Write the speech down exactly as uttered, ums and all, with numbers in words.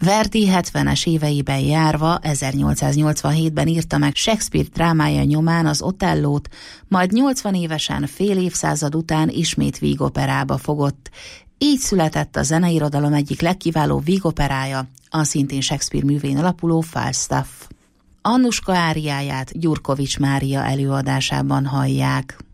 Verdi hetvenes éveiben járva ezernyolcszáznyolcvanhétben írta meg Shakespeare drámája nyomán az Otellót, majd nyolcvan évesen fél évszázad után ismét vígoperába fogott. Így született a zeneirodalom egyik legkiválóbb vígoperája, a szintén Shakespeare művén alapuló Falstaff. Annuska áriáját Gyurkovics Mária előadásában hallják.